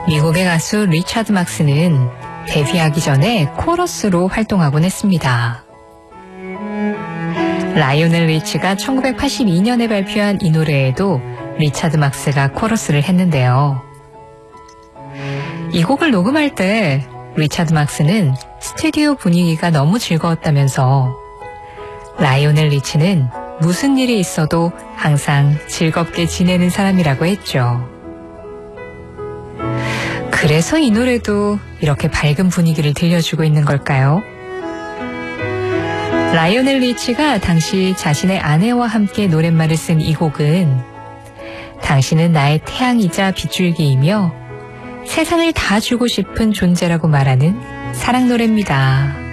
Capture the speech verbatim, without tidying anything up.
미국의 가수 리차드 막스는 데뷔하기 전에 코러스로 활동하곤 했습니다. 라이오넬 리치가 천구백팔십이 년에 발표한 이 노래에도 리차드 막스가 코러스를 했는데요. 이 곡을 녹음할 때 리차드 막스는 스튜디오 분위기가 너무 즐거웠다면서 라이오넬 리치는 무슨 일이 있어도 항상 즐겁게 지내는 사람이라고 했죠. 그래서 이 노래도 이렇게 밝은 분위기를 들려주고 있는 걸까요? 라이오넬 리치가 당시 자신의 아내와 함께 노랫말을 쓴 이 곡은 당신은 나의 태양이자 빗줄기이며 세상을 다 주고 싶은 존재라고 말하는 사랑 노래입니다.